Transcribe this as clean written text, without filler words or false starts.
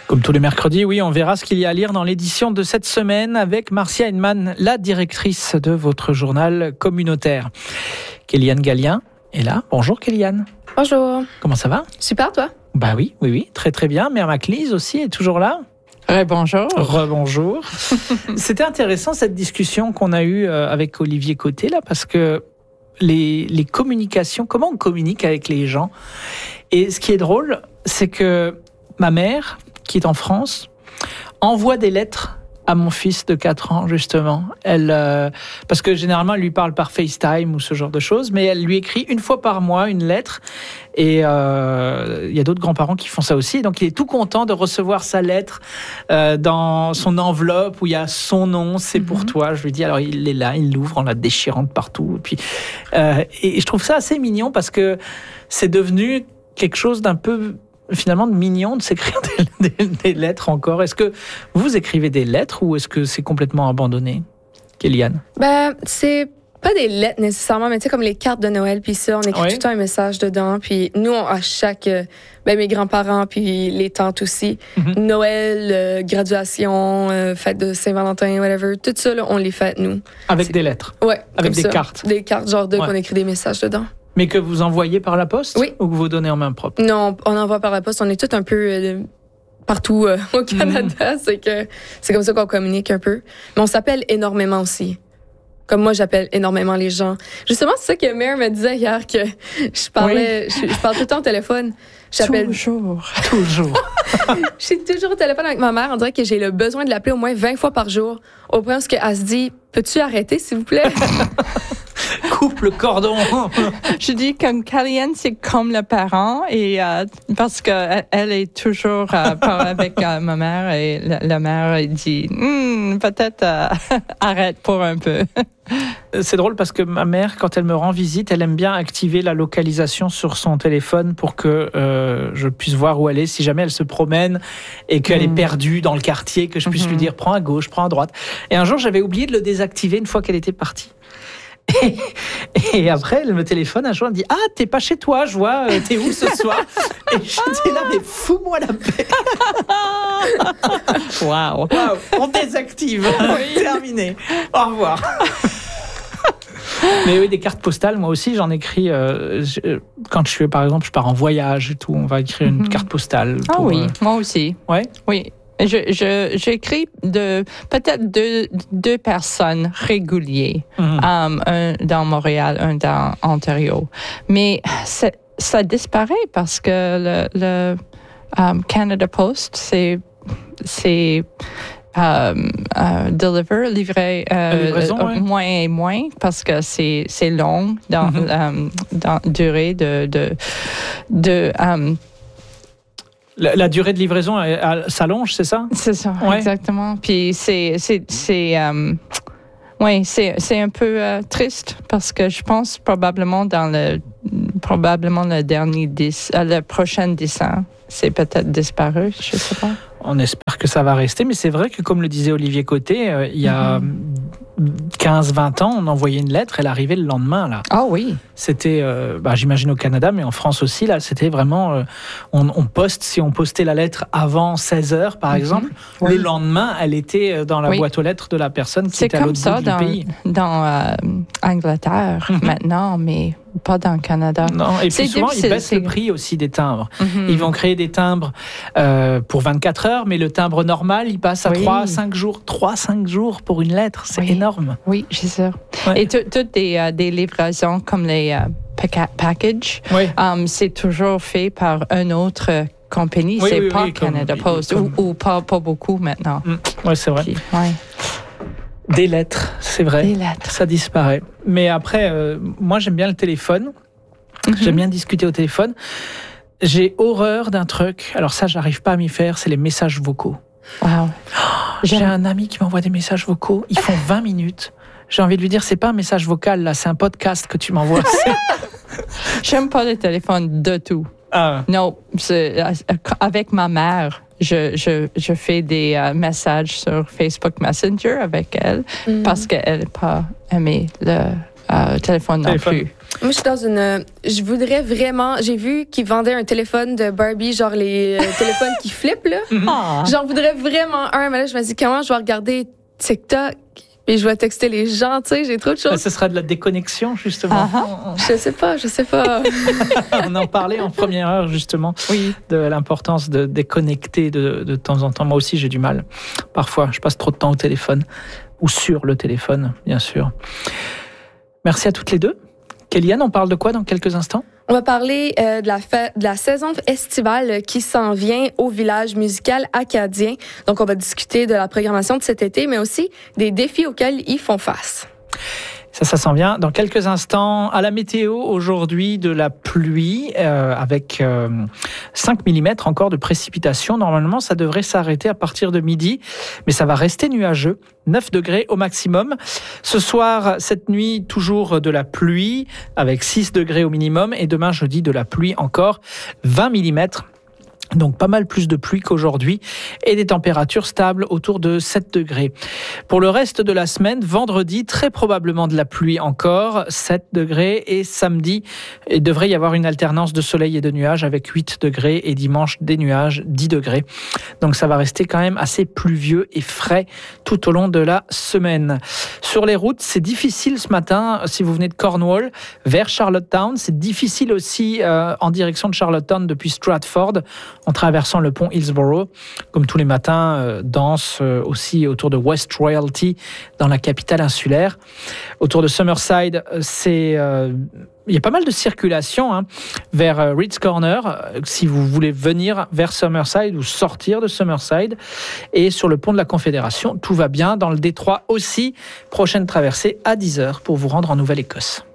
Comme tous les mercredis, oui, on verra ce qu'il y a à lire dans l'édition de cette semaine avec Marcia Heinemann, la directrice de votre journal communautaire. Kéliane Gallien est là. Bonjour Kéliane. Bonjour. Comment ça va? Super, toi? Bah oui, très très bien. Mère Maclise aussi est toujours là. Rebonjour. Rebonjour. C'était intéressant cette discussion qu'on a eue avec Olivier Côté là, parce que les communications, comment on communique avec les gens. Et ce qui est drôle, c'est que ma mère, qui est en France, envoie des lettres à mon fils de 4 ans, justement. Parce que généralement, elle lui parle par FaceTime ou ce genre de choses, mais elle lui écrit une fois par mois une lettre. Et il y a d'autres grands-parents qui font ça aussi. Donc, il est tout content de recevoir sa lettre dans son enveloppe où il y a son nom, c'est pour toi. Je lui dis, alors il est là, il l'ouvre en la déchirant de partout. Et puis, et je trouve ça assez mignon parce que c'est devenu quelque chose d'un peu... finalement de mignon de s'écrire des lettres encore. Est-ce que vous écrivez des lettres ou est-ce que c'est complètement abandonné, Kéliane? C'est pas des lettres nécessairement, mais tu sais, comme les cartes de Noël, puis ça, on écrit tout le temps un message dedans. Puis nous, à chaque... mes grands-parents, puis les tantes aussi. Noël, graduation, fête de Saint-Valentin, whatever. Tout ça, là, on les fête, nous. Avec des lettres? Ouais. Avec des cartes? Des cartes, genre qu'on écrit des messages dedans. Mais que vous envoyez par la poste? Oui. Ou que vous donnez en main propre? Non, on envoie par la poste. On est tous un peu partout au Canada. C'est comme ça qu'on communique un peu. Mais on s'appelle énormément aussi. Comme moi, j'appelle énormément les gens. Justement, c'est ça que Mère me disait hier, que je parlais, je parle tout le temps au téléphone. Toujours. Je suis toujours au téléphone avec ma mère. On dirait que j'ai le besoin de l'appeler au moins 20 fois par jour. Au point où elle se dit, peux-tu arrêter, s'il vous plaît? Coupe le cordon. Je dis que Kéliane, c'est comme le parent, et parce que elle est toujours avec ma mère, et la mère elle dit peut-être arrête pour un peu. C'est drôle parce que ma mère, quand elle me rend visite, elle aime bien activer la localisation sur son téléphone pour que je puisse voir où elle est si jamais elle se promène et qu'elle est perdue dans le quartier, que je puisse lui dire prends à gauche, prends à droite. Et un jour, j'avais oublié de le désactiver une fois qu'elle était partie. Et après, elle me téléphone un jour, elle me dit « Ah, t'es pas chez toi, je vois, t'es où ce soir ?» Et j'étais là, mais fous-moi la paix. Wow. On désactive. Terminé. Au revoir. Mais oui, des cartes postales, moi aussi, j'en écris. Quand par exemple, je pars en voyage et tout, on va écrire une carte postale. Ah oui, moi aussi. Ouais? Oui. J'écris peut-être deux personnes réguliers, un dans Montréal, un dans Ontario. Mais ça disparaît parce que le Canada Post, c'est livrer moins et moins parce que c'est long dans durée de La durée de livraison s'allonge, c'est ça? C'est ça, exactement. Puis c'est un peu triste parce que je pense probablement le prochain dessin, c'est peut-être disparu, je sais pas. On espère que ça va rester, mais c'est vrai que comme le disait Olivier Côté, il y a 15-20 ans, on envoyait une lettre, elle arrivait le lendemain, là. Ah oui. C'était, j'imagine au Canada, mais en France aussi, là, c'était vraiment... on poste, si on postait la lettre avant 16h, par exemple, le lendemain, elle était dans la boîte aux lettres de la personne qui était à l'autre bout du pays. C'est comme ça dans Angleterre maintenant, mais pas dans le Canada. Non, et puis souvent, ils baissent le prix aussi des timbres. Ils vont créer des timbres pour 24 heures, mais le timbre normal, il passe à 3-5 jours. 3-5 jours pour une lettre, c'est énorme. Oui, c'est sûr. Ouais. Et toutes des livraisons comme les package, c'est toujours fait par une autre compagnie. C'est pas Canada Post, ou pas beaucoup maintenant. Oui, c'est vrai. Des lettres, c'est vrai. Des lettres. Ça disparaît. Mais après, moi, j'aime bien le téléphone. J'aime bien discuter au téléphone. J'ai horreur d'un truc. Alors ça, j'arrive pas à m'y faire. C'est les messages vocaux. Wow. J'ai un ami qui m'envoie des messages vocaux. Ils font 20 minutes. J'ai envie de lui dire, c'est pas un message vocal, là. C'est un podcast que tu m'envoies. J'aime pas le téléphone de tout. Non, avec ma mère, je fais des messages sur Facebook Messenger avec elle parce qu'elle n'a pas aimé le téléphone non plus. Moi, je suis dans une... Je voudrais vraiment... J'ai vu qu'ils vendaient un téléphone de Barbie, genre les téléphones qui flippent, là. Ah. J'en voudrais vraiment un, mais là, je me dis, comment je vais regarder TikTok et je vais texter les gens, tu sais, j'ai trop de choses. Ce sera de la déconnexion, justement. Je sais pas. On en parlait en première heure, justement, de l'importance de déconnecter de temps en temps. Moi aussi, j'ai du mal. Parfois, je passe trop de temps au téléphone ou sur le téléphone, bien sûr. Merci à toutes les deux. Kéliane, on parle de quoi dans quelques instants? On va parler de la saison estivale qui s'en vient au village musical acadien. Donc, on va discuter de la programmation de cet été, mais aussi des défis auxquels ils font face. Ça s'en vient dans quelques instants. À la météo, aujourd'hui, de la pluie avec 5 mm encore de précipitations. Normalement, ça devrait s'arrêter à partir de midi, mais ça va rester nuageux. 9 degrés au maximum. Ce soir, cette nuit, toujours de la pluie avec 6 degrés au minimum. Et demain, jeudi, de la pluie encore 20 mm. Donc pas mal plus de pluie qu'aujourd'hui et des températures stables autour de 7 degrés. Pour le reste de la semaine, vendredi, très probablement de la pluie encore, 7 degrés. Et samedi, il devrait y avoir une alternance de soleil et de nuages avec 8 degrés. Et dimanche, des nuages, 10 degrés. Donc ça va rester quand même assez pluvieux et frais tout au long de la semaine. Sur les routes, c'est difficile ce matin si vous venez de Cornwall vers Charlottetown. C'est difficile aussi en direction de Charlottetown depuis Stratford, en traversant le pont Hillsborough. Comme tous les matins, dense aussi autour de West Royalty, dans la capitale insulaire. Autour de Summerside, il y a pas mal de circulation vers Reeds Corner, si vous voulez venir vers Summerside ou sortir de Summerside. Et sur le pont de la Confédération, tout va bien. Dans le détroit aussi, prochaine traversée à 10h pour vous rendre en Nouvelle-Écosse.